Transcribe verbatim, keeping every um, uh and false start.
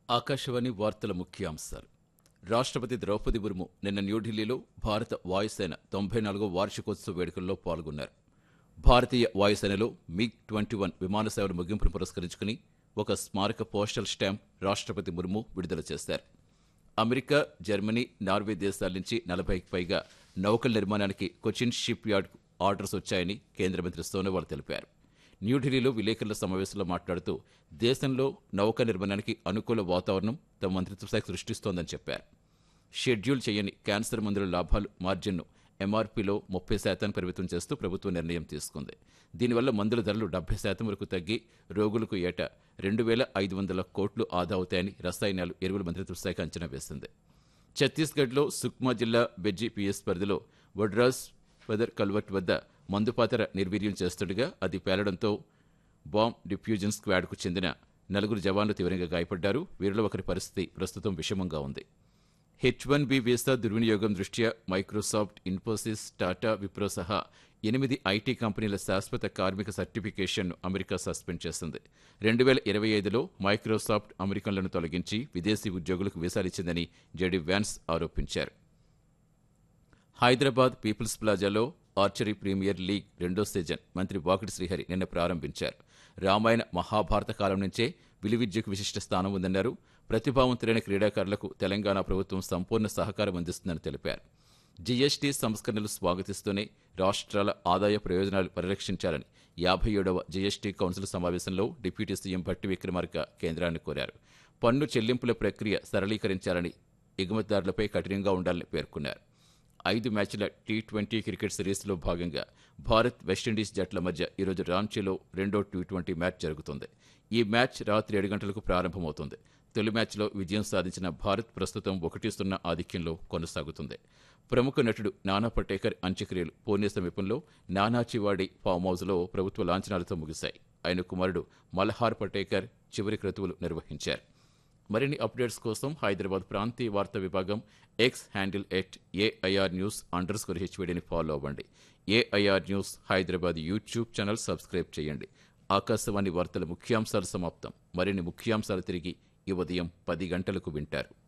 ఆకాశవాణి వార్తల ముఖ్యాంశాలు. రాష్ట్రపతి ద్రౌపది ముర్ము నిన్న న్యూఢిల్లీలో భారత వాయుసేన తొంభై నాలుగో వార్షికోత్సవ వేడుకల్లో పాల్గొన్నారు. భారతీయ వాయుసేనలో మిగ్ ట్వంటీ వన్ విమాన సేవల ముగింపును పురస్కరించుకుని ఒక స్మారక పోస్టల్ స్టాంప్ రాష్ట్రపతి ముర్ము విడుదల చేశారు. అమెరికా, జర్మనీ, నార్వే దేశాల నుంచి నలభైకి పైగా నౌకల నిర్మాణానికి కొచిన్ షిప్ యార్డ్కు ఆర్డర్స్ వచ్చాయని కేంద్ర మంత్రి సోనోవాల్ తెలిపారు. న్యూఢిల్లీలో విలేకరుల సమావేశంలో మాట్లాడుతూ దేశంలో నౌకా నిర్మాణానికి అనుకూల వాతావరణం తమ మంత్రిత్వ శాఖ సృష్టిస్తోందని చెప్పారు. షెడ్యూల్ చేయని క్యాన్సర్ మందుల లాభాలు మార్జిన్ను ఎంఆర్పీలో ముప్పై శాతాన్ని పరిమితం చేస్తూ ప్రభుత్వం నిర్ణయం తీసుకుంది. దీనివల్ల మందుల ధరలు డెబ్బై శాతం వరకు తగ్గి రోగులకు ఏటా రెండు వేల ఐదు వందల కోట్లు ఆదా అవుతాయని రసాయనాలు, ఎరువుల మంత్రిత్వ శాఖ అంచనా వేసింది. ఛత్తీస్గఢ్లో సుక్మా జిల్లా బెజ్జీ పిఎస్ పరిధిలో వడ్రాజ్ వెదర్ కల్వర్ట్ వద్ద మందుపాతర నిర్వీర్యం చేస్తుండగా అది పేలడంతో బాంబ్ డిఫ్యూజన్ స్క్వాడ్కు చెందిన నలుగురు జవాన్లు తీవ్రంగా గాయపడ్డారు. వీరిలో ఒకరి పరిస్థితి ప్రస్తుతం విషమంగా ఉంది. హెచ్ వన్ బి వీసా దుర్వినియోగం దృష్ట్యా మైక్రోసాఫ్ట్, ఇన్ఫోసిస్, టాటా, విప్రో సహా ఎనిమిది ఐటీ కంపెనీల శాశ్వత కార్మిక సర్టిఫికేషన్ను అమెరికా సస్పెండ్ చేసింది. రెండు వేల ఇరవై ఐదులో మైక్రోసాఫ్ట్ అమెరికన్లను తొలగించి విదేశీ ఉద్యోగులకు వీసాలిచ్చిందని జెడి వ్యాన్స్ ఆరోపించారు. Hyderabad peoples ప్లాజాలో archery premier league రెండో సీజన్ మంత్రి వాకిటి శ్రీహరి నిన్న ప్రారంభించారు. రామాయణ, మహాభారత కాలం నుంచే విలువిద్యకు విశిష్ట స్థానం ఉందన్నారు. ప్రతిభావంతులైన క్రీడాకారులకు తెలంగాణ ప్రభుత్వం సంపూర్ణ సహకారం అందిస్తుందని తెలిపారు. జీఎస్టీ సంస్కరణలు స్వాగతిస్తూనే రాష్ట్రాల ఆదాయ ప్రయోజనాలు పరిరక్షించాలని యాభై ఏడవ జీఎస్టీ కౌన్సిల్ సమావేశంలో డిప్యూటీ సీఎం భట్టి విక్రమార్క కేంద్రాన్ని కోరారు. పన్ను చెల్లింపుల ప్రక్రియ సరళీకరించాలని, ఎగుమతిదారులపై కఠినంగా ఉండాలని పేర్కొన్నారు. ఐదు మ్యాచ్ల టీ ట్వంటీ క్రికెట్ సిరీస్లో భాగంగా భారత్, వెస్టిండీస్ జట్ల మధ్య ఈరోజు రాంచీలో రెండో టీ ట్వంటీ మ్యాచ్ జరుగుతుంది. ఈ మ్యాచ్ రాత్రి ఏడు గంటలకు ప్రారంభమవుతుంది. తొలి మ్యాచ్లో విజయం సాధించిన భారత్ ప్రస్తుతం ఒకటి సున్నా ఆధిక్యంలో కొనసాగుతుంది. ప్రముఖ నటుడు నానా పటేకర్ అంత్యక్రియలు పూణే సమీపంలో నానాచివాడి ఫామ్ హౌస్లో ప్రభుత్వ లాంఛనాలతో ముగిశాయి. ఆయన కుమారుడు మల్హార్ పటేకర్ చివరి క్రతువులు నిర్వహించారు. మరిన్ని అప్డేట్స్ కోసం హైదరాబాద్ ప్రాంతీయ వార్తా విభాగం X handle at AIR news under score హెచ్వీడీని follow అవ్వండి. AIR news Hyderabad YouTube channel subscribe చేయండి. ఆకాశవాణి వార్తల ముఖ్యాంశాలు సమాప్తం. మరిన్ని ముఖ్యాంశాలు తిరిగి ఈ ఉదయం పది గంటలకు వింటారు.